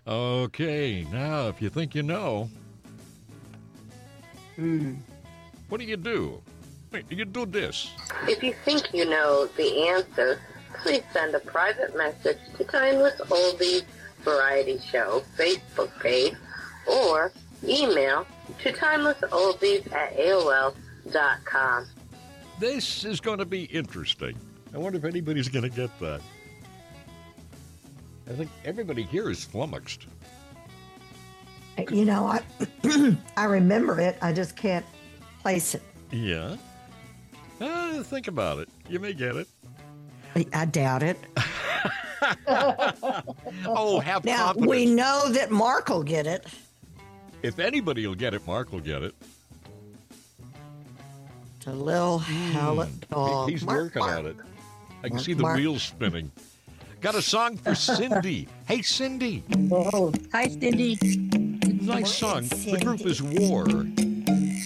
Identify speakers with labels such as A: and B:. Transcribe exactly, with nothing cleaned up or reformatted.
A: Okay, now if you think you know,
B: Hmm.
A: what do you do? Wait, you do this.
C: If you think you know the answer, please send a private message to Timeless Oldies Variety Show Facebook page or email to timelessoldies at A O L dot com.
A: This is going to be interesting. I wonder if anybody's going to get that. I think everybody here is flummoxed.
B: You know, I I remember it. I just can't place it.
A: Yeah? Uh, think about it. You may get it.
B: I, I doubt it.
A: Oh, have
B: Now,
A: confidence.
B: we know that Mark will get it.
A: If anybody will get it, Mark will get it.
B: It's a little Howlett dog.
A: He- He's
B: Mark,
A: working
B: Mark.
A: on it. I can
B: Mark,
A: see the
B: Mark.
A: wheels spinning. Got a song for Cindy. Hey, Cindy.
D: Hi, Cindy.
A: Nice song. The group is War.